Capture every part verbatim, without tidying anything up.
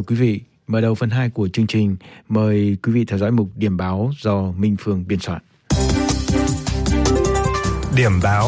quý vị. Mở đầu phần hai của chương trình, mời quý vị theo dõi mục Điểm báo do Minh Phương biên soạn. Điểm báo.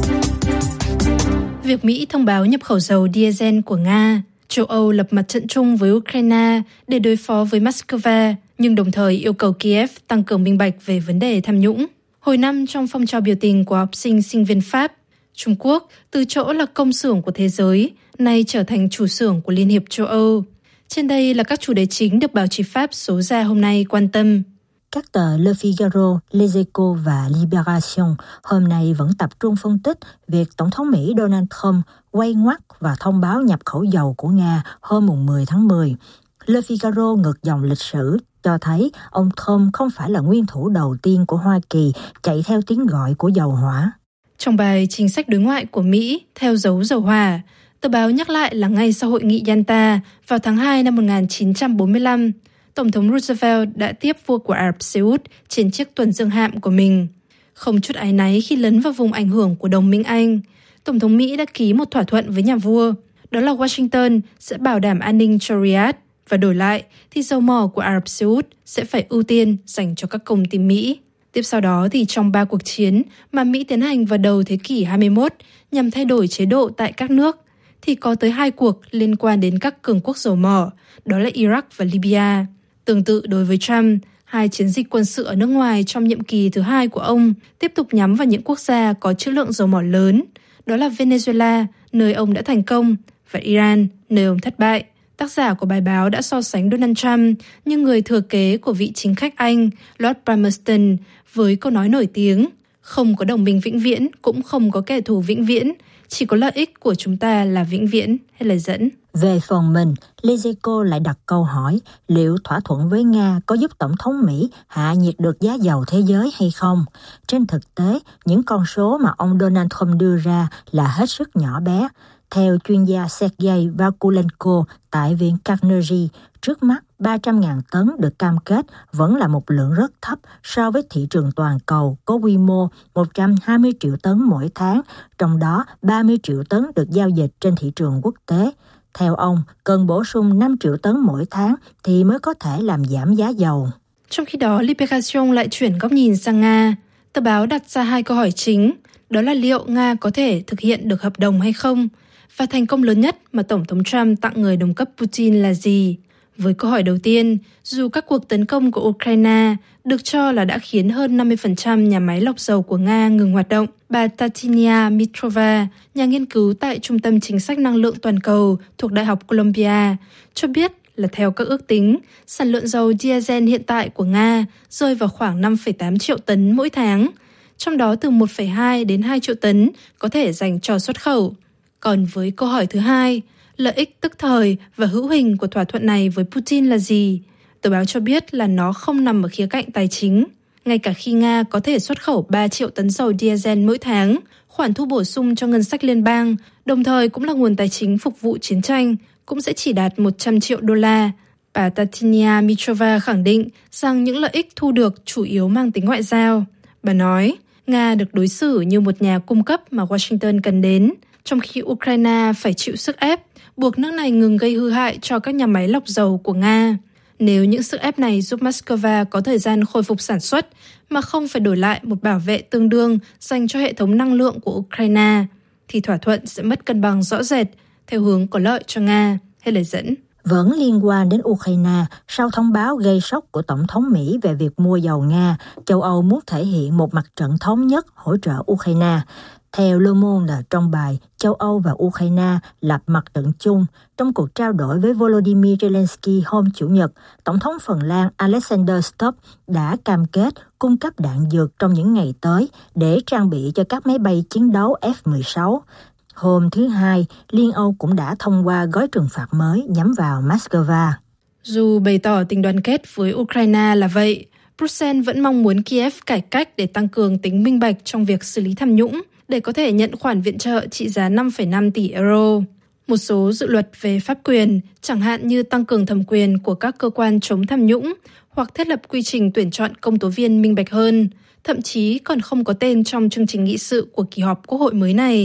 Việc Mỹ thông báo nhập khẩu dầu diesel của Nga, châu Âu lập mặt trận chung với Ukraine để đối phó với Moscow, nhưng đồng thời yêu cầu Kiev tăng cường minh bạch về vấn đề tham nhũng. Hồi năm trong phong trào biểu tình của học sinh sinh viên Pháp, Trung Quốc từ chỗ là công xưởng của thế giới, nay trở thành chủ xưởng của Liên hiệp châu Âu. Trên đây là các chủ đề chính được báo chí Pháp số ra hôm nay quan tâm. Các tờ Le Figaro, Les Echos và Libération hôm nay vẫn tập trung phân tích việc Tổng thống Mỹ Donald Trump quay ngoắt và thông báo nhập khẩu dầu của Nga hôm mười tháng mười. Le Figaro ngược dòng lịch sử cho thấy ông Trump không phải là nguyên thủ đầu tiên của Hoa Kỳ chạy theo tiếng gọi của dầu hỏa. Trong bài chính sách đối ngoại của Mỹ theo dấu dầu hỏa, tờ báo nhắc lại là ngay sau hội nghị Yalta vào tháng hai năm một nghìn chín trăm bốn mươi lăm, Tổng thống Roosevelt đã tiếp vua của Ả Rập Xê Út trên chiếc tuần dương hạm của mình. Không chút áy náy khi lấn vào vùng ảnh hưởng của đồng minh Anh, Tổng thống Mỹ đã ký một thỏa thuận với nhà vua, đó là Washington sẽ bảo đảm an ninh cho Riyadh và đổi lại thì dầu mỏ của Ả Rập Xê Út sẽ phải ưu tiên dành cho các công ty Mỹ. Tiếp sau đó thì trong ba cuộc chiến mà Mỹ tiến hành vào đầu thế kỷ hai mươi mốt nhằm thay đổi chế độ tại các nước, thì có tới hai cuộc liên quan đến các cường quốc dầu mỏ, đó là Iraq và Libya. Tương tự đối với Trump, hai chiến dịch quân sự ở nước ngoài trong nhiệm kỳ thứ hai của ông tiếp tục nhắm vào những quốc gia có trữ lượng dầu mỏ lớn, đó là Venezuela, nơi ông đã thành công, và Iran, nơi ông thất bại. Tác giả của bài báo đã so sánh Donald Trump như người thừa kế của vị chính khách Anh, Lord Palmerston, với câu nói nổi tiếng, không có đồng minh vĩnh viễn, cũng không có kẻ thù vĩnh viễn, chỉ có lợi ích của chúng ta là vĩnh viễn, hay lời dẫn. Về phần mình, Les Echos lại đặt câu hỏi liệu thỏa thuận với Nga có giúp Tổng thống Mỹ hạ nhiệt được giá dầu thế giới hay không. Trên thực tế, những con số mà ông Donald Trump đưa ra là hết sức nhỏ bé. Theo chuyên gia Sergei Vakulenko tại Viện Carnegie, trước mắt ba trăm nghìn tấn được cam kết vẫn là một lượng rất thấp so với thị trường toàn cầu có quy mô một trăm hai mươi triệu tấn mỗi tháng, trong đó ba mươi triệu tấn được giao dịch trên thị trường quốc tế. Theo ông, cần bổ sung năm triệu tấn mỗi tháng thì mới có thể làm giảm giá dầu. Trong khi đó, Libération lại chuyển góc nhìn sang Nga. Tờ báo đặt ra hai câu hỏi chính, đó là liệu Nga có thể thực hiện được hợp đồng hay không, và thành công lớn nhất mà Tổng thống Trump tặng người đồng cấp Putin là gì? Với câu hỏi đầu tiên, dù các cuộc tấn công của Ukraine được cho là đã khiến hơn năm mươi phần trăm nhà máy lọc dầu của Nga ngừng hoạt động, bà Tatiana Mitrova, nhà nghiên cứu tại Trung tâm Chính sách Năng lượng Toàn cầu thuộc Đại học Columbia, cho biết là theo các ước tính, sản lượng dầu diesel hiện tại của Nga rơi vào khoảng năm phẩy tám triệu tấn mỗi tháng, trong đó từ một phẩy hai đến hai triệu tấn có thể dành cho xuất khẩu. Còn với câu hỏi thứ hai, lợi ích tức thời và hữu hình của thỏa thuận này với Putin là gì? Tờ báo cho biết là nó không nằm ở khía cạnh tài chính. Ngay cả khi Nga có thể xuất khẩu ba triệu tấn dầu diesel mỗi tháng, khoản thu bổ sung cho ngân sách liên bang, đồng thời cũng là nguồn tài chính phục vụ chiến tranh, cũng sẽ chỉ đạt một trăm triệu đô la. Bà Tatiana Mitrova khẳng định rằng những lợi ích thu được chủ yếu mang tính ngoại giao. Bà nói, Nga được đối xử như một nhà cung cấp mà Washington cần đến, trong khi Ukraine phải chịu sức ép, buộc nước này ngừng gây hư hại cho các nhà máy lọc dầu của Nga. Nếu những sức ép này giúp Moscow có thời gian khôi phục sản xuất mà không phải đổi lại một bảo vệ tương đương dành cho hệ thống năng lượng của Ukraine, thì thỏa thuận sẽ mất cân bằng rõ rệt theo hướng có lợi cho Nga, hay lời dẫn. Vẫn liên quan đến Ukraine, sau thông báo gây sốc của Tổng thống Mỹ về việc mua dầu Nga, châu Âu muốn thể hiện một mặt trận thống nhất hỗ trợ Ukraine. Theo Le Monde trong bài Châu Âu và Ukraine lập mặt trận chung, trong cuộc trao đổi với Volodymyr Zelensky hôm Chủ nhật, Tổng thống Phần Lan Alexander Stubb đã cam kết cung cấp đạn dược trong những ngày tới để trang bị cho các máy bay chiến đấu F mười sáu. Hôm thứ Hai, Liên Âu cũng đã thông qua gói trừng phạt mới nhắm vào Moscow. Dù bày tỏ tình đoàn kết với Ukraine là vậy, Bruxelles vẫn mong muốn Kiev cải cách để tăng cường tính minh bạch trong việc xử lý tham nhũng, để có thể nhận khoản viện trợ trị giá năm phẩy năm tỷ euro. Một số dự luật về pháp quyền, chẳng hạn như tăng cường thẩm quyền của các cơ quan chống tham nhũng hoặc thiết lập quy trình tuyển chọn công tố viên minh bạch hơn, thậm chí còn không có tên trong chương trình nghị sự của kỳ họp Quốc hội mới này.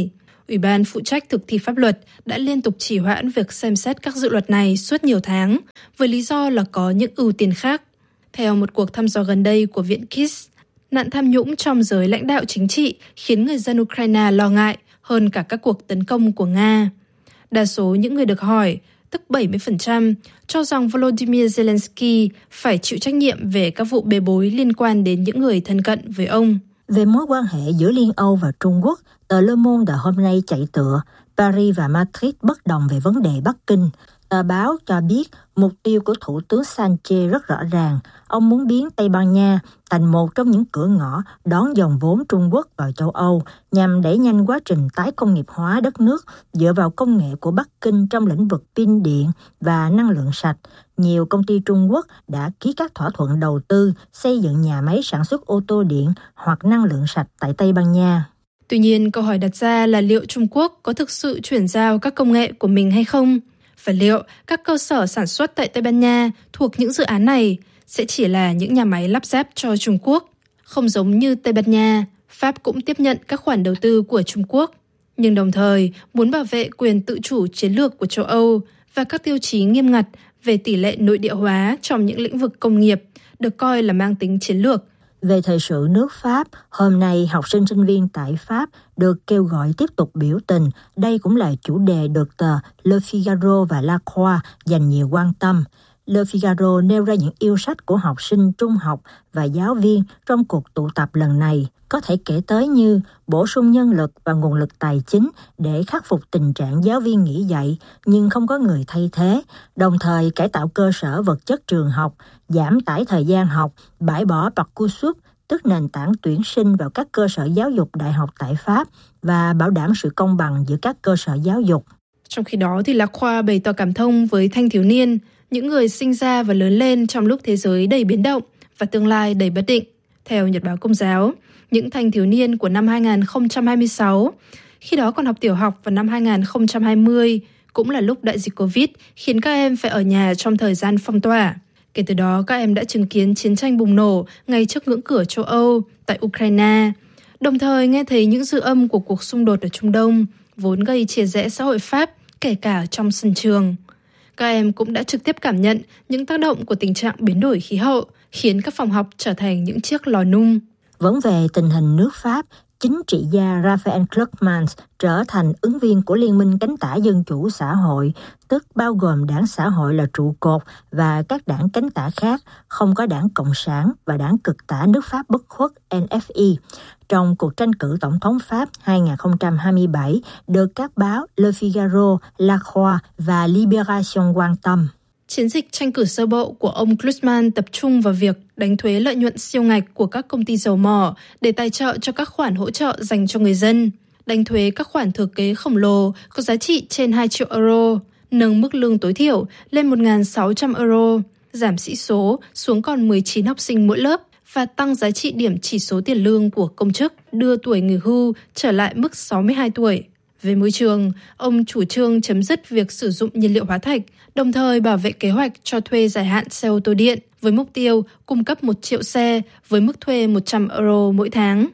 Ủy ban phụ trách thực thi pháp luật đã liên tục trì hoãn việc xem xét các dự luật này suốt nhiều tháng, với lý do là có những ưu tiên khác. Theo một cuộc thăm dò gần đây của Viện Kiss, nạn tham nhũng trong giới lãnh đạo chính trị khiến người dân Ukraine lo ngại hơn cả các cuộc tấn công của Nga. Đa số những người được hỏi, tức bảy mươi phần trăm, cho rằng Volodymyr Zelensky phải chịu trách nhiệm về các vụ bê bối liên quan đến những người thân cận với ông. Về mối quan hệ giữa Liên Âu và Trung Quốc, tờ Le Monde hôm nay chạy tựa Paris và Madrid bất đồng về vấn đề Bắc Kinh. Tờ báo cho biết mục tiêu của Thủ tướng Sánchez rất rõ ràng. Ông muốn biến Tây Ban Nha thành một trong những cửa ngõ đón dòng vốn Trung Quốc vào châu Âu nhằm đẩy nhanh quá trình tái công nghiệp hóa đất nước dựa vào công nghệ của Bắc Kinh trong lĩnh vực pin điện và năng lượng sạch. Nhiều công ty Trung Quốc đã ký các thỏa thuận đầu tư xây dựng nhà máy sản xuất ô tô điện hoặc năng lượng sạch tại Tây Ban Nha. Tuy nhiên, câu hỏi đặt ra là liệu Trung Quốc có thực sự chuyển giao các công nghệ của mình hay không? Và liệu các cơ sở sản xuất tại Tây Ban Nha thuộc những dự án này sẽ chỉ là những nhà máy lắp ráp cho Trung Quốc? Không giống như Tây Ban Nha, Pháp cũng tiếp nhận các khoản đầu tư của Trung Quốc, nhưng đồng thời muốn bảo vệ quyền tự chủ chiến lược của châu Âu và các tiêu chí nghiêm ngặt về tỷ lệ nội địa hóa trong những lĩnh vực công nghiệp được coi là mang tính chiến lược. Về thời sự nước Pháp, hôm nay học sinh sinh viên tại Pháp được kêu gọi tiếp tục biểu tình. Đây cũng là chủ đề được tờ Le Figaro và La Croix dành nhiều quan tâm. Le Figaro nêu ra những yêu sách của học sinh trung học và giáo viên trong cuộc tụ tập lần này. Có thể kể tới như bổ sung nhân lực và nguồn lực tài chính để khắc phục tình trạng giáo viên nghỉ dạy nhưng không có người thay thế, đồng thời cải tạo cơ sở vật chất trường học, giảm tải thời gian học, bãi bỏ Parcoursup, tức nền tảng tuyển sinh vào các cơ sở giáo dục đại học tại Pháp và bảo đảm sự công bằng giữa các cơ sở giáo dục. Trong khi đó, thì La Croix bày tỏ cảm thông với thanh thiếu niên, những người sinh ra và lớn lên trong lúc thế giới đầy biến động và tương lai đầy bất định. Theo Nhật báo Công giáo, những thanh thiếu niên của năm hai không hai sáu, khi đó còn học tiểu học vào năm hai không hai không, cũng là lúc đại dịch Covid khiến các em phải ở nhà trong thời gian phong tỏa. Kể từ đó, các em đã chứng kiến chiến tranh bùng nổ ngay trước ngưỡng cửa châu Âu tại Ukraine, đồng thời nghe thấy những dư âm của cuộc xung đột ở Trung Đông, vốn gây chia rẽ xã hội Pháp, kể cả trong sân trường. Các em cũng đã trực tiếp cảm nhận những tác động của tình trạng biến đổi khí hậu, khiến các phòng học trở thành những chiếc lò nung. Vẫn về tình hình nước Pháp, chính trị gia Raphael Glucksmann trở thành ứng viên của Liên minh Cánh tả Dân chủ xã hội, tức bao gồm đảng xã hội là trụ cột và các đảng cánh tả khác, không có đảng Cộng sản và đảng cực tả nước Pháp bất khuất en ép i. Trong cuộc tranh cử tổng thống Pháp hai không hai bảy được các báo Le Figaro, La Croix và Libération quan tâm. Chiến dịch tranh cử sơ bộ của ông Glucksmann tập trung vào việc đánh thuế lợi nhuận siêu ngạch của các công ty dầu mỏ để tài trợ cho các khoản hỗ trợ dành cho người dân, đánh thuế các khoản thừa kế khổng lồ có giá trị trên hai triệu euro, nâng mức lương tối thiểu lên một nghìn sáu trăm euro, giảm sĩ số xuống còn mười chín học sinh mỗi lớp và tăng giá trị điểm chỉ số tiền lương của công chức, đưa tuổi nghỉ hưu trở lại mức sáu mươi hai tuổi. Về môi trường, ông chủ trương chấm dứt việc sử dụng nhiên liệu hóa thạch, đồng thời bảo vệ kế hoạch cho thuê dài hạn xe ô tô điện với mục tiêu cung cấp một triệu xe với mức thuê một trăm euro mỗi tháng.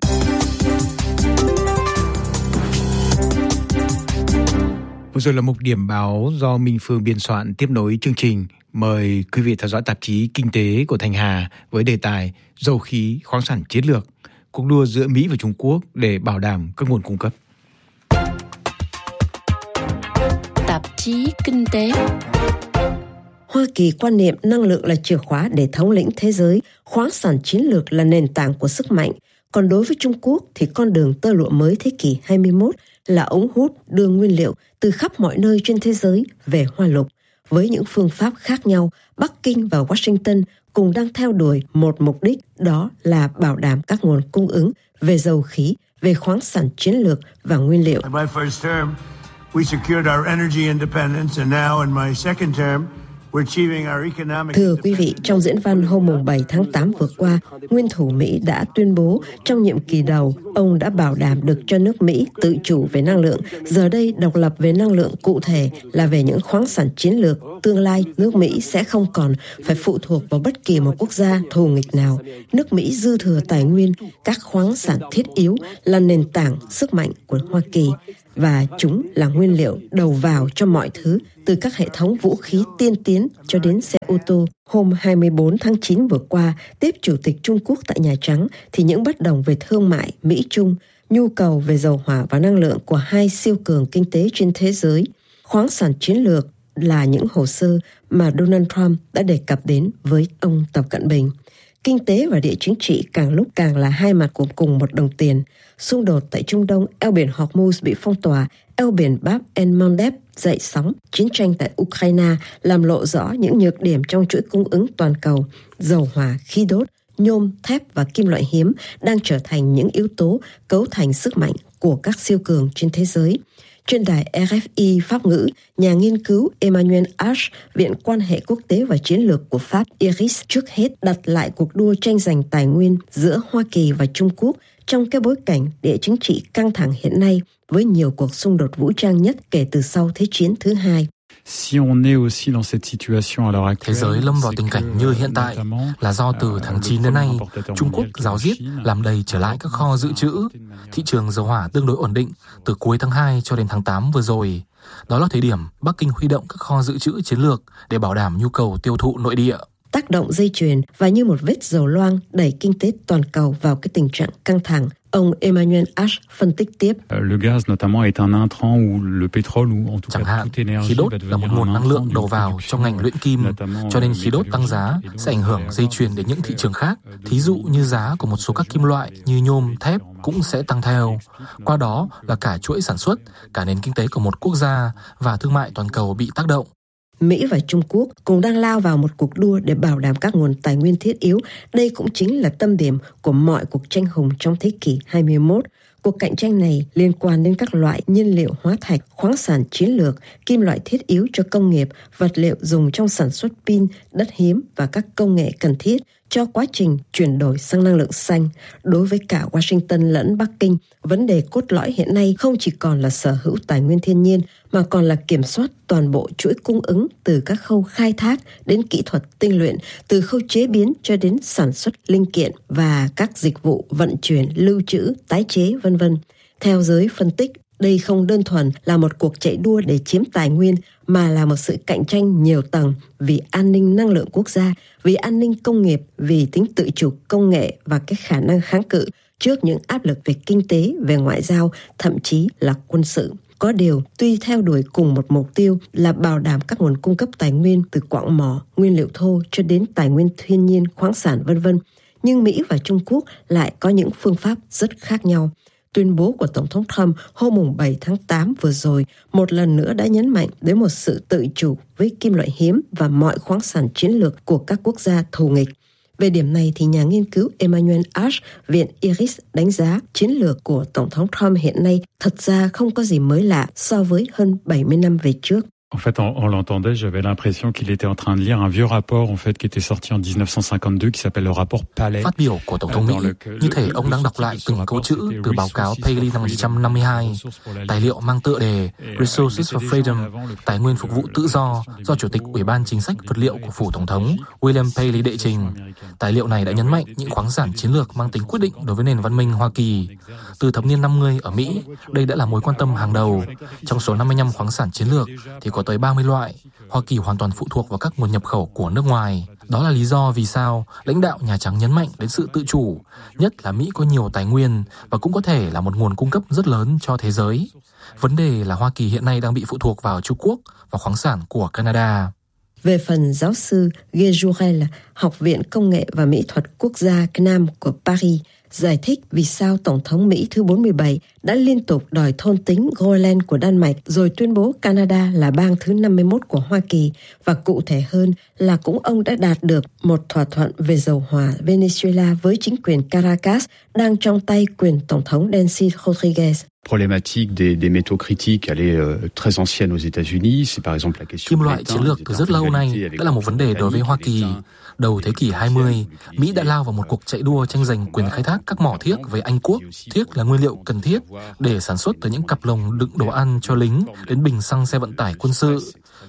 Vừa rồi là mục điểm báo do Minh Phương biên soạn tiếp nối chương trình. Mời quý vị theo dõi tạp chí Kinh tế của Thanh Hà với đề tài Dầu khí, khoáng sản chiến lược, cuộc đua giữa Mỹ và Trung Quốc để bảo đảm các nguồn cung cấp. Tạp chí Kinh tế. Hoa Kỳ quan niệm năng lượng là chìa khóa để thống lĩnh thế giới, khoáng sản chiến lược là nền tảng của sức mạnh. Còn đối với Trung Quốc thì con đường tơ lụa mới thế kỷ hai mươi mốt là ống hút đưa nguyên liệu từ khắp mọi nơi trên thế giới về Hoa Lục. Với những phương pháp khác nhau, Bắc Kinh và Washington cùng đang theo đuổi một mục đích, đó là bảo đảm các nguồn cung ứng về dầu khí, về khoáng sản chiến lược và nguyên liệu. We secured our energy independence, and now in my second term, we're achieving our economic. Thưa quý vị, trong diễn văn hôm bảy tháng tám vừa qua, nguyên thủ Mỹ đã tuyên bố trong nhiệm kỳ đầu, ông đã bảo đảm được cho nước Mỹ tự chủ về năng lượng. Giờ đây, độc lập về năng lượng cụ thể là về những khoáng sản chiến lược. Tương lai, nước Mỹ sẽ không còn phải phụ thuộc vào bất kỳ một quốc gia thù nghịch nào. Nước Mỹ dư thừa tài nguyên, các khoáng sản thiết yếu là nền tảng sức mạnh của Hoa Kỳ. và chúng là nguyên liệu đầu vào cho mọi thứ, từ các hệ thống vũ khí tiên tiến cho đến xe ô tô. Hôm hai mươi bốn tháng chín vừa qua, tiếp Chủ tịch Trung Quốc tại Nhà Trắng, thì những bất đồng về thương mại Mỹ-Trung, nhu cầu về dầu hỏa và năng lượng của hai siêu cường kinh tế trên thế giới, khoáng sản chiến lược là những hồ sơ mà Donald Trump đã đề cập đến với ông Tập Cận Bình. Kinh tế và địa chính trị càng lúc càng là hai mặt của cùng một đồng tiền. Xung đột tại Trung Đông, eo biển Hormuz bị phong tỏa, eo biển Bab el-Mandeb dậy sóng, chiến tranh tại Ukraine làm lộ rõ những nhược điểm trong chuỗi cung ứng toàn cầu. Dầu hỏa, khí đốt, nhôm, thép và kim loại hiếm đang trở thành những yếu tố cấu thành sức mạnh của các siêu cường trên thế giới. Trên đài R F I Pháp ngữ, nhà nghiên cứu Emmanuel Ash, Viện Quan hệ Quốc tế và Chiến lược của Pháp I R I S trước hết đặt lại cuộc đua tranh giành tài nguyên giữa Hoa Kỳ và Trung Quốc trong cái bối cảnh địa chính trị căng thẳng hiện nay với nhiều cuộc xung đột vũ trang nhất kể từ sau Thế chiến thứ hai. Thế giới lâm vào tình cảnh như hiện tại là do từ tháng chín đến nay, Trung Quốc ráo riết làm đầy trở lại các kho dự trữ. Thị trường dầu hỏa tương đối ổn định từ cuối tháng hai cho đến tháng tám vừa rồi. Đó là thời điểm Bắc Kinh huy động các kho dự trữ chiến lược để bảo đảm nhu cầu tiêu thụ nội địa. Tác động dây chuyền và như một vết dầu loang đẩy kinh tế toàn cầu vào cái tình trạng căng thẳng. Ông Emmanuel Ash phân tích tiếp. Chẳng hạn, khí đốt là một nguồn năng lượng đầu vào trong ngành luyện kim, cho nên khí đốt tăng giá sẽ ảnh hưởng dây chuyền đến những thị trường khác. Thí dụ như giá của một số các kim loại như nhôm, thép cũng sẽ tăng theo. Qua đó là cả chuỗi sản xuất, cả nền kinh tế của một quốc gia và thương mại toàn cầu bị tác động. Mỹ và Trung Quốc cũng đang lao vào một cuộc đua để bảo đảm các nguồn tài nguyên thiết yếu. Đây cũng chính là tâm điểm của mọi cuộc tranh hùng trong thế kỷ hai mươi mốt. Cuộc cạnh tranh này liên quan đến các loại nhiên liệu hóa thạch, khoáng sản chiến lược, kim loại thiết yếu cho công nghiệp, vật liệu dùng trong sản xuất pin, đất hiếm và các công nghệ cần thiết cho quá trình chuyển đổi sang năng lượng xanh. Đối với cả Washington lẫn Bắc Kinh, vấn đề cốt lõi hiện nay không chỉ còn là sở hữu tài nguyên thiên nhiên, mà còn là kiểm soát toàn bộ chuỗi cung ứng từ các khâu khai thác đến kỹ thuật tinh luyện, từ khâu chế biến cho đến sản xuất linh kiện và các dịch vụ vận chuyển, lưu trữ, tái chế, vân vân. Theo giới phân tích, đây không đơn thuần là một cuộc chạy đua để chiếm tài nguyên, mà là một sự cạnh tranh nhiều tầng vì an ninh năng lượng quốc gia, vì an ninh công nghiệp, vì tính tự chủ công nghệ và cái khả năng kháng cự trước những áp lực về kinh tế, về ngoại giao, thậm chí là quân sự. Có điều, tuy theo đuổi cùng một mục tiêu là bảo đảm các nguồn cung cấp tài nguyên từ quặng mỏ, nguyên liệu thô cho đến tài nguyên thiên nhiên, khoáng sản vân vân, nhưng Mỹ và Trung Quốc lại có những phương pháp rất khác nhau. Tuyên bố của Tổng thống Trump hôm bảy tháng tám vừa rồi một lần nữa đã nhấn mạnh đến một sự tự chủ với kim loại hiếm và mọi khoáng sản chiến lược của các quốc gia thù nghịch. Về điểm này thì nhà nghiên cứu Emmanuel Ash, Viện I R I S đánh giá chiến lược của Tổng thống Trump hiện nay thật ra không có gì mới lạ so với hơn bảy mươi năm về trước. En fait, en, en l'entendant, j'avais l'impression qu'il était en train de lire un vieux rapport en fait qui était sorti en dix-neuf cent cinquante-deux qui s'appelle le rapport Paley. Phát biểu của Tổng thống Mỹ như thể ông đang đọc lại từng câu chữ từ báo cáo Paley năm một nghìn chín trăm năm mươi hai, tài liệu mang tựa đề Resources for Freedom, tài nguyên phục vụ tự do, do Chủ tịch Ủy ban Chính sách Vật liệu của phủ Tổng thống William Paley đệ trình. Tài liệu này đã nhấn mạnh những khoáng sản chiến lược mang tính quyết định đối với nền văn minh Hoa Kỳ. Từ thập niên năm mươi ở Mỹ, đây đã là mối quan tâm hàng đầu. Trong số năm mươi lăm khoáng sản chiến lược thì có tới ba mươi loại. Hoa Kỳ hoàn toàn phụ thuộc vào các nguồn nhập khẩu của nước ngoài. Đó là lý do vì sao lãnh đạo Nhà Trắng nhấn mạnh đến sự tự chủ, nhất là Mỹ có nhiều tài nguyên và cũng có thể là một nguồn cung cấp rất lớn cho thế giới. Vấn đề là Hoa Kỳ hiện nay đang bị phụ thuộc vào Trung Quốc và khoáng sản của Canada. Về phần giáo sư Guy Jourel, Học viện Công nghệ và Mỹ thuật Quốc gia C N A M của Paris, giải thích vì sao Tổng thống Mỹ thứ bốn mươi bảy đã liên tục đòi thôn tính Groenland của Đan Mạch rồi tuyên bố Canada là bang thứ năm mươi mốt của Hoa Kỳ, và cụ thể hơn là cũng ông đã đạt được một thỏa thuận về dầu hỏa Venezuela với chính quyền Caracas đang trong tay quyền Tổng thống Delcy Rodriguez. Problématique des, des métaux critiques, elle est euh, très ancienne aux États-Unis. C'est par exemple la question. Kim loại chiến lược từ rất lâu nay đã là một vấn đề đối với Hoa Kỳ. Đầu thế kỷ hai mươi, Mỹ đã lao vào một cuộc chạy đua tranh giành quyền khai thác các mỏ thiếc với Anh Quốc. Thiếc là nguyên liệu cần thiết để sản xuất từ những cặp lồng đựng đồ ăn cho lính đến bình xăng xe vận tải quân sự.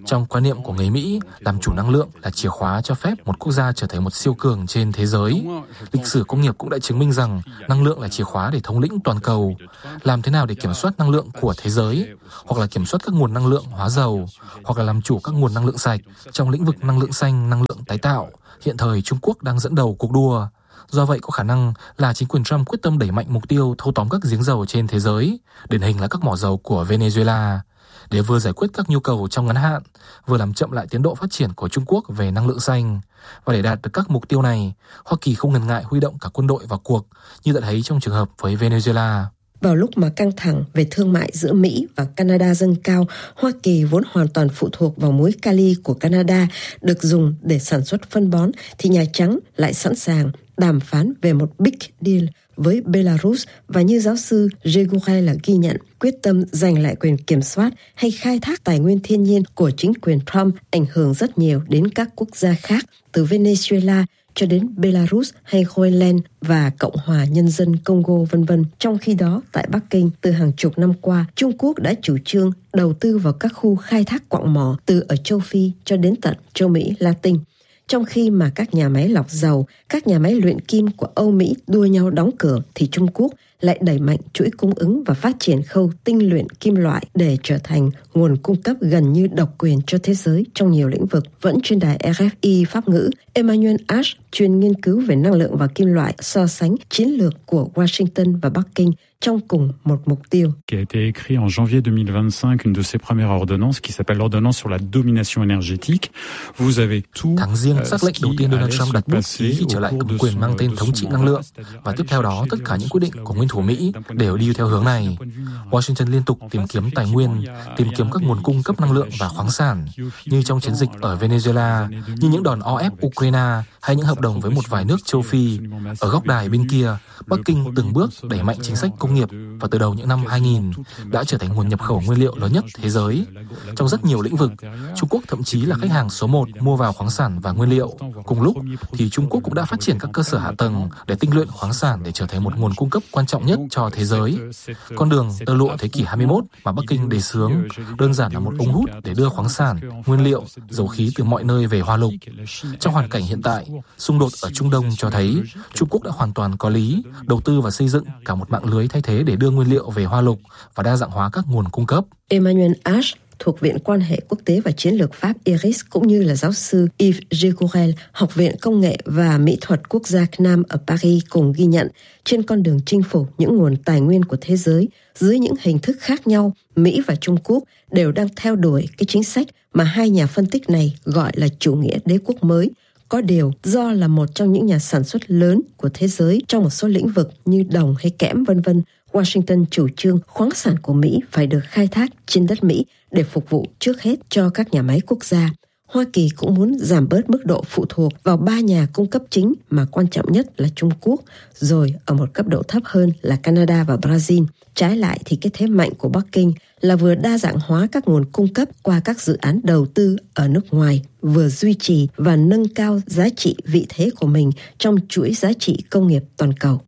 Trong quan niệm của người Mỹ, làm chủ năng lượng là chìa khóa cho phép một quốc gia trở thành một siêu cường trên thế giới. Lịch sử công nghiệp cũng đã chứng minh rằng năng lượng là chìa khóa để thống lĩnh toàn cầu. Làm thế nào để kiểm soát năng lượng của thế giới, hoặc là kiểm soát các nguồn năng lượng hóa dầu, hoặc là làm chủ các nguồn năng lượng sạch trong lĩnh vực năng lượng xanh, năng lượng tái tạo. Hiện thời Trung Quốc đang dẫn đầu cuộc đua. Do vậy có khả năng là chính quyền Trump quyết tâm đẩy mạnh mục tiêu thâu tóm các giếng dầu trên thế giới, điển hình là các mỏ dầu của Venezuela, để vừa giải quyết các nhu cầu trong ngắn hạn, vừa làm chậm lại tiến độ phát triển của Trung Quốc về năng lượng xanh. Và để đạt được các mục tiêu này, Hoa Kỳ không ngần ngại huy động cả quân đội vào cuộc, như đã thấy trong trường hợp với Venezuela. Vào lúc mà căng thẳng về thương mại giữa Mỹ và Canada dâng cao, Hoa Kỳ vốn hoàn toàn phụ thuộc vào muối kali của Canada được dùng để sản xuất phân bón, thì Nhà Trắng lại sẵn sàng đàm phán về một big deal với Belarus, và như giáo sư Jegorel là ghi nhận, quyết tâm giành lại quyền kiểm soát hay khai thác tài nguyên thiên nhiên của chính quyền Trump ảnh hưởng rất nhiều đến các quốc gia khác, từ Venezuela cho đến Belarus hay Groenland và Cộng hòa Nhân dân Congo vân vân. Trong khi đó, tại Bắc Kinh, từ hàng chục năm qua, Trung Quốc đã chủ trương đầu tư vào các khu khai thác quặng mỏ từ ở châu Phi cho đến tận châu Mỹ Latin. Trong khi mà các nhà máy lọc dầu, các nhà máy luyện kim của Âu Mỹ đua nhau đóng cửa, thì Trung Quốc lại đẩy mạnh chuỗi cung ứng và phát triển khâu tinh luyện kim loại để trở thành nguồn cung cấp gần như độc quyền cho thế giới trong nhiều lĩnh vực. Vẫn trên đài R F I Pháp ngữ, Emmanuel Ash, chuyên nghiên cứu về năng lượng và kim loại, so sánh chiến lược của Washington và Bắc Kinh trong cùng một mục tiêu. Qui a été écrit en janvier deux mille vingt-cinq, une de ses premières ordonnances qui s'appelle l'ordonnance sur la domination énergétique. Vous avez tout. Tháng riêng, sắc lệnh đầu tiên Donald Trump đặt bút ký khi trở lại cầm quyền mang tên thống trị năng lượng, và tiếp theo đó tất cả những quyết định của nguyên thủ Mỹ đều đi theo hướng này. Washington liên tục tìm kiếm tài nguyên, tìm kiếm các nguồn cung cấp năng lượng và khoáng sản, như trong chiến dịch ở Venezuela, như những đòn o ép Ukraine hay những hợp đồng với một vài nước châu Phi. Ở góc đài bên kia, Bắc Kinh từng bước đẩy mạnh chính sách công nghiệp và từ đầu những năm hai nghìn đã trở thành nguồn nhập khẩu nguyên liệu lớn nhất thế giới. Trong rất nhiều lĩnh vực, Trung Quốc thậm chí là khách hàng số một mua vào khoáng sản và nguyên liệu. Cùng lúc thì Trung Quốc cũng đã phát triển các cơ sở hạ tầng để tinh luyện khoáng sản để trở thành một nguồn cung cấp quan trọng nhất cho thế giới. Con đường tơ lụa thế kỷ hai mươi mốt mà Bắc Kinh đề xướng đơn giản là một ống hút để đưa khoáng sản, nguyên liệu, dầu khí từ mọi nơi về Hoa Lục. Trong hoàn cảnh hiện tại, xung đột ở Trung Đông cho thấy Trung Quốc đã hoàn toàn có lý đầu tư và xây dựng cả một mạng lưới thay thế để đưa nguyên liệu về Hoa Lục và đa dạng hóa các nguồn cung cấp. Emmanuel Ash thuộc Viện Quan hệ Quốc tế và Chiến lược Pháp I R I S, cũng như là giáo sư Yves Jegorel, Học viện Công nghệ và Mỹ thuật Quốc gia C N A M ở Paris cùng ghi nhận, trên con đường chinh phục những nguồn tài nguyên của thế giới dưới những hình thức khác nhau, Mỹ và Trung Quốc đều đang theo đuổi cái chính sách mà hai nhà phân tích này gọi là chủ nghĩa đế quốc mới. Có điều, do là một trong những nhà sản xuất lớn của thế giới trong một số lĩnh vực như đồng hay kẽm vân vân, Washington chủ trương khoáng sản của Mỹ phải được khai thác trên đất Mỹ để phục vụ trước hết cho các nhà máy quốc gia. Hoa Kỳ cũng muốn giảm bớt mức độ phụ thuộc vào ba nhà cung cấp chính mà quan trọng nhất là Trung Quốc, rồi ở một cấp độ thấp hơn là Canada và Brazil. Trái lại thì cái thế mạnh của Bắc Kinh là vừa đa dạng hóa các nguồn cung cấp qua các dự án đầu tư ở nước ngoài, vừa duy trì và nâng cao giá trị vị thế của mình trong chuỗi giá trị công nghiệp toàn cầu.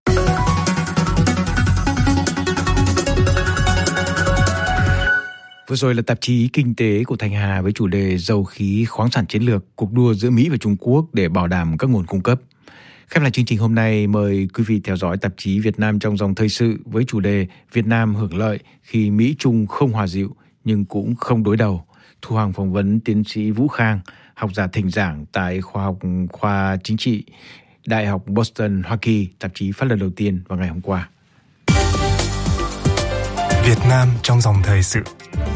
Vừa rồi là tạp chí Kinh tế của Thanh Hà với chủ đề Dầu khí khoáng sản chiến lược, cuộc đua giữa Mỹ và Trung Quốc để bảo đảm các nguồn cung cấp. Khép lại chương trình hôm nay, mời quý vị theo dõi tạp chí Việt Nam trong dòng thời sự với chủ đề Việt Nam hưởng lợi khi Mỹ Trung không hòa dịu nhưng cũng không đối đầu. Thu Hằng phỏng vấn tiến sĩ Vũ Khang, học giả thỉnh giảng tại khoa học khoa chính trị Đại học Boston, Hoa Kỳ. Tạp chí phát lần đầu tiên vào ngày hôm qua. Việt Nam trong dòng thời sự.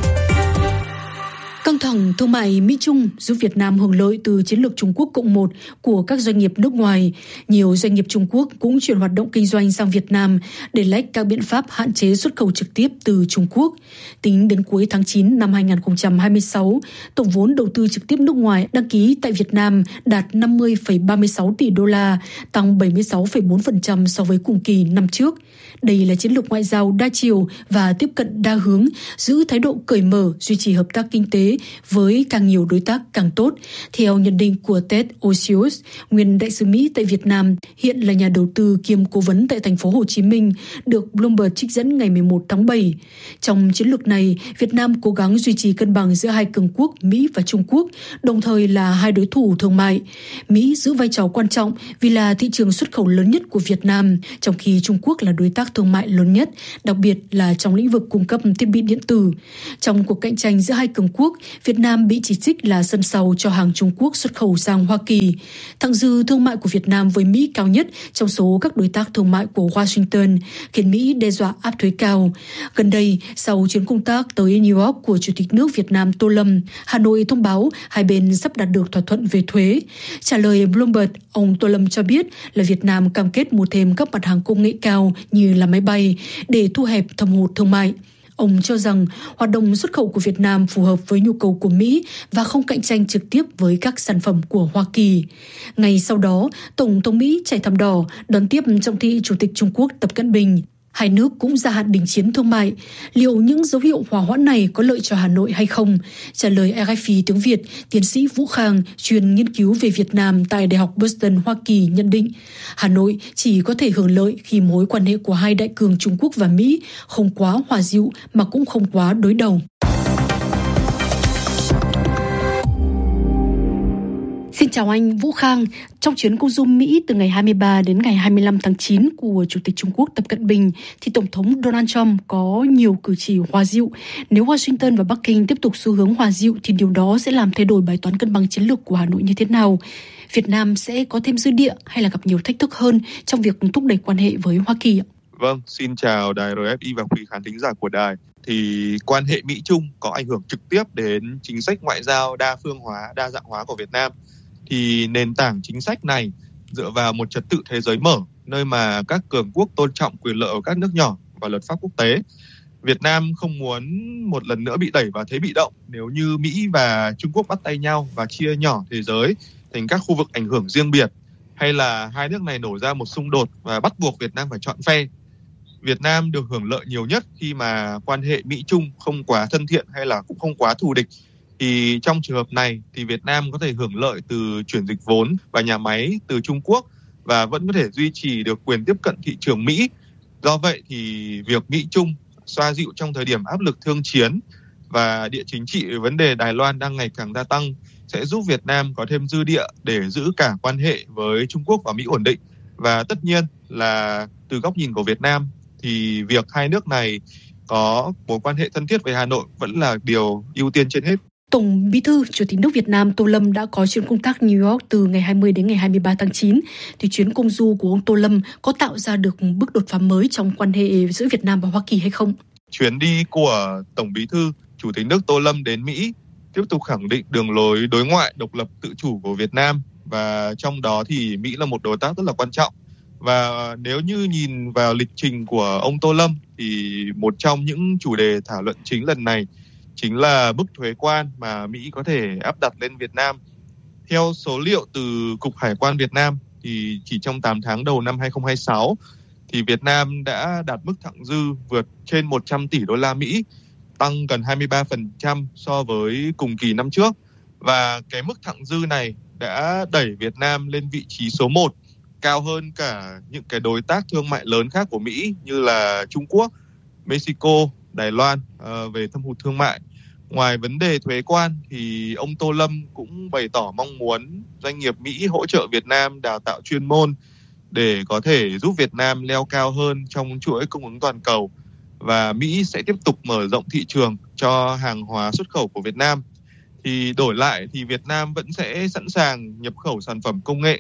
Căng thẳng thương mại Mỹ-Trung giúp Việt Nam hưởng lợi từ chiến lược Trung Quốc cộng một của các doanh nghiệp nước ngoài. Nhiều doanh nghiệp Trung Quốc cũng chuyển hoạt động kinh doanh sang Việt Nam để lách các biện pháp hạn chế xuất khẩu trực tiếp từ Trung Quốc. Tính đến cuối tháng chín năm hai nghìn không trăm hai mươi sáu, tổng vốn đầu tư trực tiếp nước ngoài đăng ký tại Việt Nam đạt năm mươi phẩy ba mươi sáu tỷ đô la, tăng bảy mươi sáu phẩy bốn phần trăm so với cùng kỳ năm trước. Đây là chiến lược ngoại giao đa chiều và tiếp cận đa hướng, giữ thái độ cởi mở, duy trì hợp tác kinh tế với càng nhiều đối tác càng tốt. Theo nhận định của Ted Osius, nguyên đại sứ Mỹ tại Việt Nam, hiện là nhà đầu tư kiêm cố vấn tại thành phố Hồ Chí Minh, được Bloomberg trích dẫn ngày mười một tháng bảy. Trong chiến lược này, Việt Nam cố gắng duy trì cân bằng giữa hai cường quốc Mỹ và Trung Quốc, đồng thời là hai đối thủ thương mại. Mỹ giữ vai trò quan trọng vì là thị trường xuất khẩu lớn nhất của Việt Nam, trong khi Trung Quốc là đối tác thương mại lớn nhất, đặc biệt là trong lĩnh vực cung cấp thiết bị điện tử. Trong cuộc cạnh tranh giữa hai cường quốc, Việt Nam bị chỉ trích là sân sau cho hàng Trung Quốc xuất khẩu sang Hoa Kỳ. Thặng dư thương mại của Việt Nam với Mỹ cao nhất trong số các đối tác thương mại của Washington, khiến Mỹ đe dọa áp thuế cao. Gần đây, sau chuyến công tác tới New York của Chủ tịch nước Việt Nam Tô Lâm, Hà Nội thông báo hai bên sắp đạt được thỏa thuận về thuế. Trả lời Bloomberg, ông Tô Lâm cho biết là Việt Nam cam kết mua thêm các mặt hàng công nghệ cao như là máy bay để thu hẹp thâm hụt thương mại. Ông cho rằng hoạt động xuất khẩu của Việt Nam phù hợp với nhu cầu của Mỹ và không cạnh tranh trực tiếp với các sản phẩm của Hoa Kỳ. Ngay sau đó, Tổng thống Mỹ chạy thảm đỏ đón tiếp trọng thị Chủ tịch Trung Quốc Tập Cận Bình. Hai nước cũng gia hạn đình chiến thương mại. Liệu những dấu hiệu hòa hoãn này có lợi cho Hà Nội hay không? Trả lời rờ ép i tiếng Việt, tiến sĩ Vũ Khang, chuyên nghiên cứu về Việt Nam tại Đại học Boston, Hoa Kỳ nhận định, Hà Nội chỉ có thể hưởng lợi khi mối quan hệ của hai đại cường Trung Quốc và Mỹ không quá hòa dịu mà cũng không quá đối đầu. Xin chào anh Vũ Khang. Trong chuyến công du Mỹ từ ngày hai mươi ba đến ngày hai mươi lăm tháng chín của Chủ tịch Trung Quốc Tập Cận Bình, thì Tổng thống Donald Trump có nhiều cử chỉ hòa dịu. Nếu Washington và Bắc Kinh tiếp tục xu hướng hòa dịu thì điều đó sẽ làm thay đổi bài toán cân bằng chiến lược của Hà Nội như thế nào? Việt Nam sẽ có thêm dư địa hay là gặp nhiều thách thức hơn trong việc thúc đẩy quan hệ với Hoa Kỳ ạ? Vâng, xin chào đài rờ ép i và quý khán thính giả của đài. Thì quan hệ Mỹ-Trung có ảnh hưởng trực tiếp đến chính sách ngoại giao đa phương hóa, đa dạng hóa của Việt Nam. Thì nền tảng chính sách này dựa vào một trật tự thế giới mở, nơi mà các cường quốc tôn trọng quyền lợi của các nước nhỏ và luật pháp quốc tế. Việt Nam không muốn một lần nữa bị đẩy vào thế bị động nếu như Mỹ và Trung Quốc bắt tay nhau và chia nhỏ thế giới thành các khu vực ảnh hưởng riêng biệt, hay là hai nước này nổ ra một xung đột và bắt buộc Việt Nam phải chọn phe. Việt Nam được hưởng lợi nhiều nhất khi mà quan hệ Mỹ-Trung không quá thân thiện hay là cũng không quá thù địch. Thì trong trường hợp này thì Việt Nam có thể hưởng lợi từ chuyển dịch vốn và nhà máy từ Trung Quốc và vẫn có thể duy trì được quyền tiếp cận thị trường Mỹ. Do vậy thì việc Mỹ-Trung xoa dịu trong thời điểm áp lực thương chiến và địa chính trị vấn đề Đài Loan đang ngày càng gia tăng sẽ giúp Việt Nam có thêm dư địa để giữ cả quan hệ với Trung Quốc và Mỹ ổn định. Và tất nhiên là từ góc nhìn của Việt Nam thì việc hai nước này có mối quan hệ thân thiết với Hà Nội vẫn là điều ưu tiên trên hết. Tổng Bí thư Chủ tịch nước Việt Nam Tô Lâm đã có chuyến công tác New York từ ngày hai mươi đến ngày hai mươi ba tháng chín. Thì chuyến công du của ông Tô Lâm có tạo ra được bước đột phá mới trong quan hệ giữa Việt Nam và Hoa Kỳ hay không? Chuyến đi của Tổng Bí thư Chủ tịch nước Tô Lâm đến Mỹ tiếp tục khẳng định đường lối đối ngoại độc lập tự chủ của Việt Nam, và trong đó thì Mỹ là một đối tác rất là quan trọng. Và nếu như nhìn vào lịch trình của ông Tô Lâm thì một trong những chủ đề thảo luận chính lần này chính là mức thuế quan mà Mỹ có thể áp đặt lên Việt Nam. Theo số liệu từ Cục Hải quan Việt Nam thì chỉ trong tám tháng đầu năm hai không hai sáu thì Việt Nam đã đạt mức thặng dư vượt trên một trăm tỷ đô la Mỹ, tăng gần hai mươi ba phần trăm so với cùng kỳ năm trước. Và cái mức thặng dư này đã đẩy Việt Nam lên vị trí số một, cao hơn cả những cái đối tác thương mại lớn khác của Mỹ như là Trung Quốc, Mexico, Đài Loan uh, về thâm hụt thương mại. Ngoài vấn đề thuế quan thì ông Tô Lâm cũng bày tỏ mong muốn doanh nghiệp Mỹ hỗ trợ Việt Nam đào tạo chuyên môn để có thể giúp Việt Nam leo cao hơn trong chuỗi cung ứng toàn cầu, và Mỹ sẽ tiếp tục mở rộng thị trường cho hàng hóa xuất khẩu của Việt Nam. Thì đổi lại thì Việt Nam vẫn sẽ sẵn sàng nhập khẩu sản phẩm công nghệ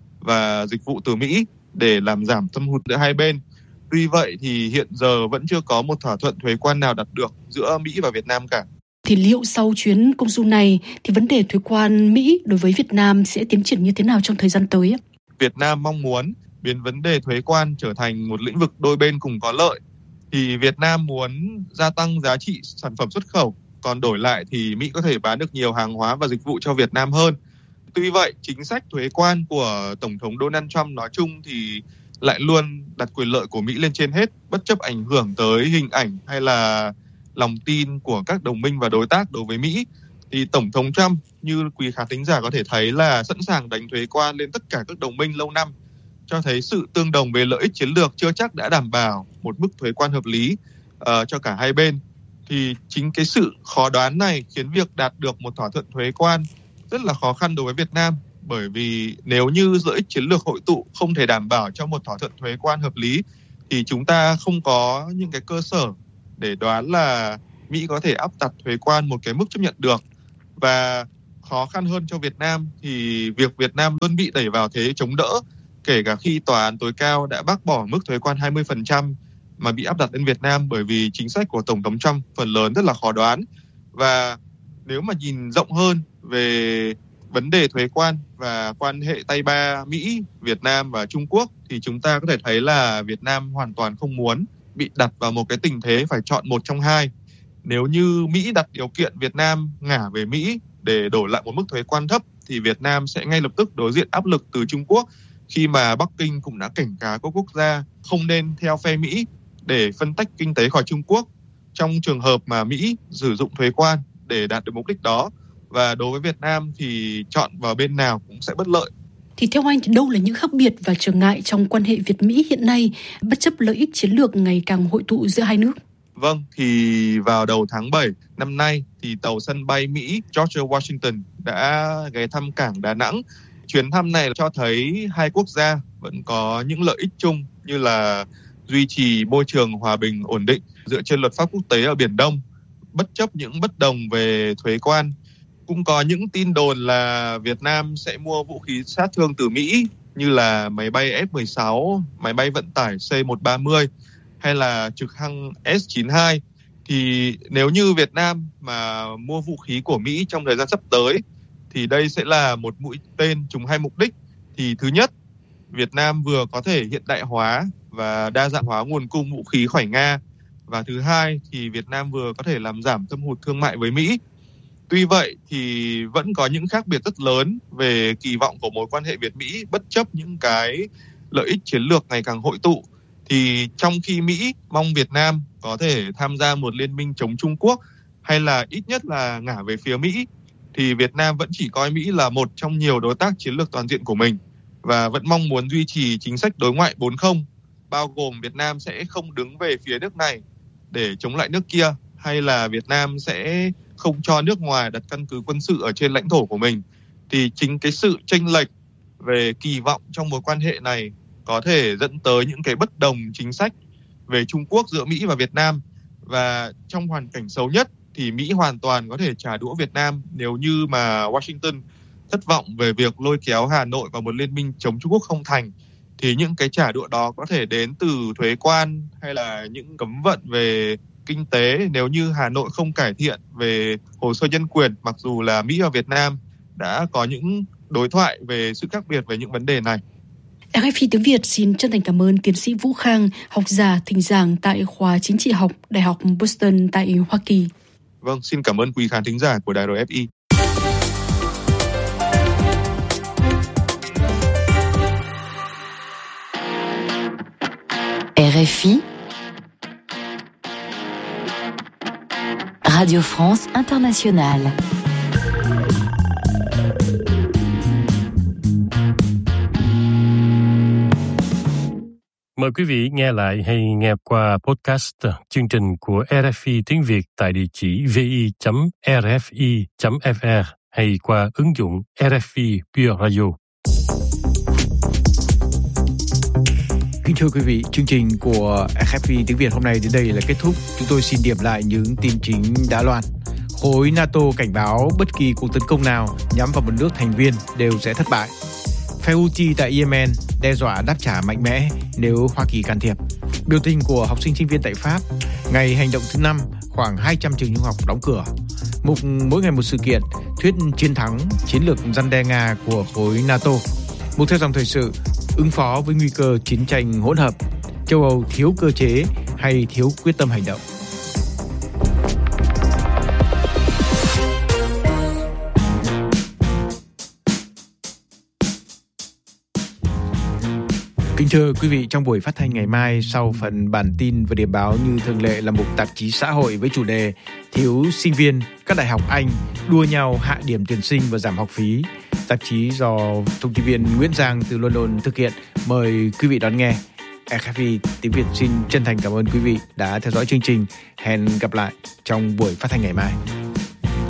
và dịch vụ từ Mỹ để làm giảm thâm hụt giữa hai bên. Tuy vậy thì hiện giờ vẫn chưa có một thỏa thuận thuế quan nào đạt được giữa Mỹ và Việt Nam cả. Thì liệu sau chuyến công du này thì vấn đề thuế quan Mỹ đối với Việt Nam sẽ tiến triển như thế nào trong thời gian tới? Việt Nam mong muốn biến vấn đề thuế quan trở thành một lĩnh vực đôi bên cùng có lợi. Thì Việt Nam muốn gia tăng giá trị sản phẩm xuất khẩu, còn đổi lại thì Mỹ có thể bán được nhiều hàng hóa và dịch vụ cho Việt Nam hơn. Tuy vậy, chính sách thuế quan của Tổng thống Donald Trump nói chung thì lại luôn đặt quyền lợi của Mỹ lên trên hết, bất chấp ảnh hưởng tới hình ảnh hay là lòng tin của các đồng minh và đối tác đối với Mỹ. Thì Tổng thống Trump, như quý khán thính giả có thể thấy, là sẵn sàng đánh thuế quan lên tất cả các đồng minh lâu năm, cho thấy sự tương đồng về lợi ích chiến lược chưa chắc đã đảm bảo một mức thuế quan hợp lý uh, cho cả hai bên. Thì chính cái sự khó đoán này khiến việc đạt được một thỏa thuận thuế quan rất là khó khăn đối với Việt Nam, bởi vì nếu như lợi ích chiến lược hội tụ không thể đảm bảo cho một thỏa thuận thuế quan hợp lý thì chúng ta không có những cái cơ sở để đoán là Mỹ có thể áp đặt thuế quan một cái mức chấp nhận được. Và khó khăn hơn cho Việt Nam thì việc Việt Nam luôn bị đẩy vào thế chống đỡ, kể cả khi Tòa án tối cao đã bác bỏ mức thuế quan hai mươi phần trăm mà bị áp đặt lên Việt Nam, bởi vì chính sách của Tổng thống Trump phần lớn rất là khó đoán. Và nếu mà nhìn rộng hơn về vấn đề thuế quan và quan hệ tay ba Mỹ, Việt Nam và Trung Quốc thì chúng ta có thể thấy là Việt Nam hoàn toàn không muốn bị đặt vào một cái tình thế phải chọn một trong hai. Nếu như Mỹ đặt điều kiện Việt Nam ngả về Mỹ để đổi lại một mức thuế quan thấp thì Việt Nam sẽ ngay lập tức đối diện áp lực từ Trung Quốc, khi mà Bắc Kinh cũng đã cảnh cáo các quốc gia không nên theo phe Mỹ để phân tách kinh tế khỏi Trung Quốc trong trường hợp mà Mỹ sử dụng thuế quan để đạt được mục đích đó. Và đối với Việt Nam thì chọn vào bên nào cũng sẽ bất lợi. Thì theo anh thì đâu là những khác biệt và trở ngại trong quan hệ Việt-Mỹ hiện nay, bất chấp lợi ích chiến lược ngày càng hội tụ giữa hai nước? Vâng, thì vào đầu tháng bảy năm nay thì tàu sân bay Mỹ George Washington đã ghé thăm cảng Đà Nẵng. Chuyến thăm này cho thấy hai quốc gia vẫn có những lợi ích chung như là duy trì môi trường hòa bình ổn định dựa trên luật pháp quốc tế ở Biển Đông, bất chấp những bất đồng về thuế quan. Cũng có những tin đồn là Việt Nam sẽ mua vũ khí sát thương từ Mỹ như là máy bay F mười sáu, máy bay vận tải C một ba mươi hay là trực thăng S chín hai. Thì nếu như Việt Nam mà mua vũ khí của Mỹ trong thời gian sắp tới thì đây sẽ là một mũi tên trúng hai mục đích. Thì thứ nhất, Việt Nam vừa có thể hiện đại hóa và đa dạng hóa nguồn cung vũ khí khỏi Nga. Và thứ hai thì Việt Nam vừa có thể làm giảm thâm hụt thương mại với Mỹ. Tuy vậy thì vẫn có những khác biệt rất lớn về kỳ vọng của mối quan hệ Việt-Mỹ, bất chấp những cái lợi ích chiến lược ngày càng hội tụ. Thì trong khi Mỹ mong Việt Nam có thể tham gia một liên minh chống Trung Quốc hay là ít nhất là ngả về phía Mỹ, thì Việt Nam vẫn chỉ coi Mỹ là một trong nhiều đối tác chiến lược toàn diện của mình và vẫn mong muốn duy trì chính sách đối ngoại bốn không, bao gồm Việt Nam sẽ không đứng về phía nước này để chống lại nước kia, hay là Việt Nam sẽ không cho nước ngoài đặt căn cứ quân sự ở trên lãnh thổ của mình. Thì chính cái sự chênh lệch về kỳ vọng trong mối quan hệ này có thể dẫn tới những cái bất đồng chính sách về Trung Quốc giữa Mỹ và Việt Nam. Và trong hoàn cảnh xấu nhất thì Mỹ hoàn toàn có thể trả đũa Việt Nam nếu như mà Washington thất vọng về việc lôi kéo Hà Nội vào một liên minh chống Trung Quốc không thành. Thì những cái trả đũa đó có thể đến từ thuế quan hay là những cấm vận về kinh tế nếu như Hà Nội không cải thiện về hồ sơ nhân quyền, mặc dù là Mỹ và Việt Nam đã có những đối thoại về sự khác biệt về những vấn đề này. rờ ép i tiếng Việt xin chân thành cảm ơn tiến sĩ Vũ Khang, học giả thỉnh giảng tại khoa chính trị học Đại học Boston tại Hoa Kỳ. Vâng, xin cảm ơn quý khán thính giả của đài rờ ép i. rờ ép i Radio France Internationale. Mời quý vị nghe lại hay nghe qua podcast chương trình của rờ ép i tiếng Việt tại địa chỉ vi chấm rfi chấm fr hay qua ứng dụng rờ ép i Pure Radio. Kính thưa quý vị, chương trình của rờ ép i tiếng Việt hôm nay đến đây là kết thúc. Chúng tôi xin điểm lại những tin chính đã loan. Khối NATO cảnh báo bất kỳ cuộc tấn công nào nhắm vào một nước thành viên đều sẽ thất bại. Phe Houthi tại Yemen đe dọa đáp trả mạnh mẽ nếu Hoa Kỳ can thiệp. Biểu tình của học sinh sinh viên tại Pháp, ngày hành động thứ năm, khoảng hai trăm trường trung học đóng cửa. Mục mỗi ngày một sự kiện, thuyết chiến thắng chiến lược răn đe Nga của khối NATO. Mục theo dòng thời sự, ứng phó với nguy cơ chiến tranh hỗn hợp, châu Âu thiếu cơ chế hay thiếu quyết tâm hành động. Kính thưa quý vị, trong buổi phát thanh ngày mai, sau phần bản tin và điểm báo như thường lệ là mục tạp chí xã hội với chủ đề thiếu sinh viên, các đại học Anh đua nhau hạ điểm tuyển sinh và giảm học phí. Tạp chí do thông tin viên Nguyễn Giang từ London thực hiện. Mời quý vị đón nghe. rờ ép i tiếng Việt xin chân thành cảm ơn quý vị đã theo dõi chương trình. Hẹn gặp lại trong buổi phát thanh ngày mai.